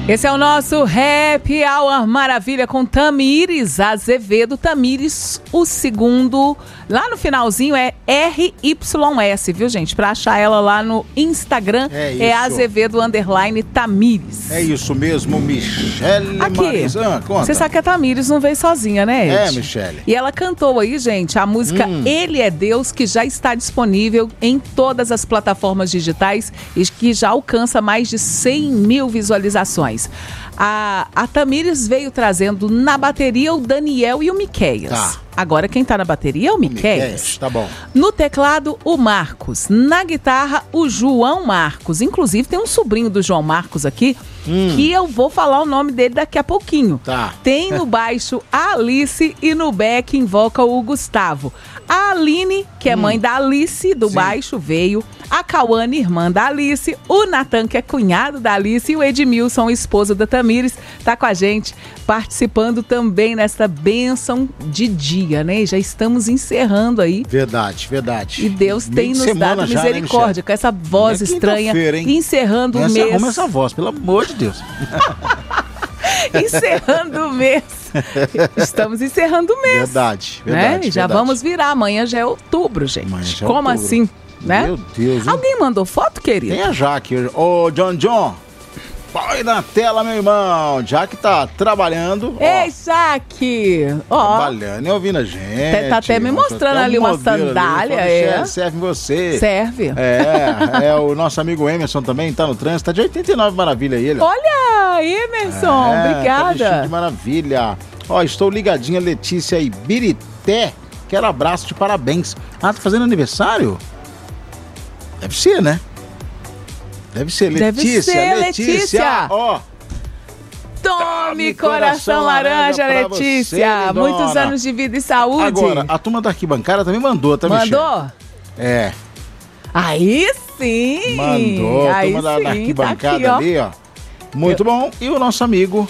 Esse é o nosso Happy Hour Maravilha com Tamires Azevedo. Tamires, o segundo, lá no finalzinho é RYS, viu, gente? Pra achar ela lá no Instagram é Azevedo _ Tamires. É isso mesmo, Michele Aqui, conta. Você sabe que a Tamires não veio sozinha, né, Ed? É, Michele. E ela cantou aí, gente, a música Ele é Deus, que já está disponível em todas as plataformas digitais e que já alcança mais de 100 mil visualizações. A Tamires veio trazendo na bateria o Daniel e o Miqueias. Tá. Agora quem tá na bateria é o Miqueias. Tá bom. No teclado, o Marcos. Na guitarra, o João Marcos. Inclusive, tem um sobrinho do João Marcos aqui, que eu vou falar o nome dele daqui a pouquinho. Tá. Tem no baixo a Alice e no back invoca o Gustavo. A Aline, que é mãe da Alice, do baixo, veio. A Cauane, irmã da Alice. O Natan, que é cunhado da Alice. E o Edmilson, esposo da Tamires, tá com a gente, participando também nesta bênção de dia, né? E já estamos encerrando aí. Verdade, verdade. E Deus tem nos dado misericórdia, com essa voz estranha, encerrando o mês. Arruma essa voz, pelo amor de Deus. Encerrando o mês. Estamos encerrando o mês. Verdade, né? verdade. E já vamos virar. Amanhã já é outubro, gente. Como assim? Né? Meu Deus. Alguém mandou foto, querido? Tem a Jaque hoje. Ô, John. Põe na tela, meu irmão. Jaque tá trabalhando. Ei, Jaque. Trabalhando e ouvindo a gente. Tá até me mostrando ali uma sandália. Serve em você. Serve. É o nosso amigo Emerson também, tá no trânsito. Tá de 89 maravilha ele. Olha, Emerson, obrigada. Tá de maravilha. Estou ligadinha, Letícia Ibirité. Quero abraço de parabéns. Tá fazendo aniversário? Deve ser, né? Deve ser, Letícia. Tome coração laranja, Letícia. Você, muitos anos de vida e saúde. Agora, a turma da arquibancada também mandou, tá, Michele? Mandou? É. Aí sim. Mandou, a turma da arquibancada tá aqui, ali, ó. Muito bom. E o nosso amigo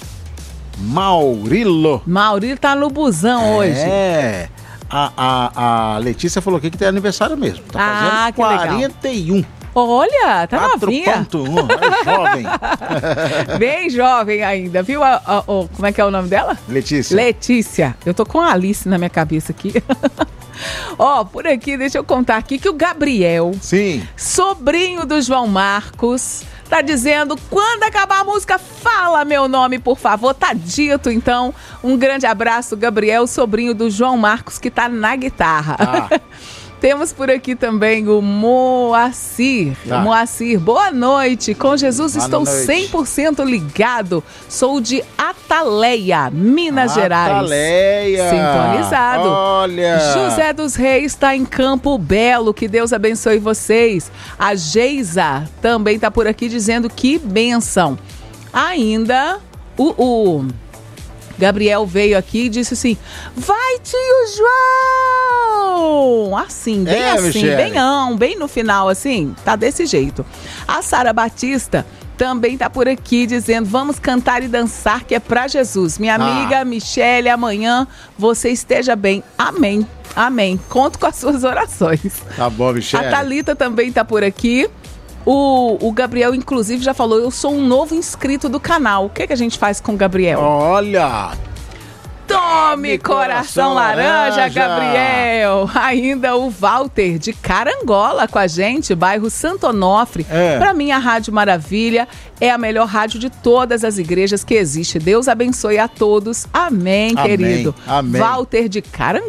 Maurilo. Maurilo tá no busão hoje. É. A Letícia falou aqui que tem aniversário mesmo. Tá fazendo 41. Legal. Olha, tá novinha. 4.1, é jovem. Bem jovem ainda, viu? Como é que é o nome dela? Letícia. Eu tô com a Alice na minha cabeça aqui. Por aqui, deixa eu contar aqui que o Gabriel, sobrinho do João Marcos, tá dizendo, quando acabar a música, fala meu nome, por favor. Tá dito, então. Um grande abraço, Gabriel, sobrinho do João Marcos, que tá na guitarra. Temos por aqui também o Moacir. Moacir, boa noite. Com Jesus estou 100% ligado. Sou de Ataleia, Minas Gerais. Ataleia. Sintonizado. Olha. José dos Reis está em Campo Belo. Que Deus abençoe vocês. A Geisa também está por aqui dizendo que bênção. Ainda o Gabriel veio aqui e disse assim, vai, tio João! Assim, bem Michele. bem no final, assim, tá desse jeito. A Sara Batista também tá por aqui dizendo, vamos cantar e dançar que é pra Jesus. Minha amiga Michele, amanhã você esteja bem. Amém, amém. Conto com as suas orações. Tá bom, Michele. A Thalita também tá por aqui. O Gabriel, inclusive, já falou, eu sou um novo inscrito do canal. O que a gente faz com o Gabriel? Olha! Tome coração laranja, Gabriel! Ainda o Walter, de Carangola, com a gente, bairro Santo Onofre. Pra mim, a Rádio Maravilha é a melhor rádio de todas as igrejas que existe. Deus abençoe a todos. Amém, querido. Amém. Walter de Carangola.